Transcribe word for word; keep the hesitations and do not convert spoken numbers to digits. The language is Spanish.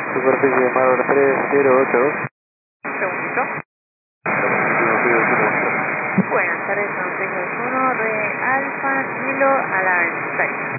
Superficie Mar tres cero ocho. Un segundito. Buenas tardes, son seis dos uno de Alfa Kilo Alarm seis.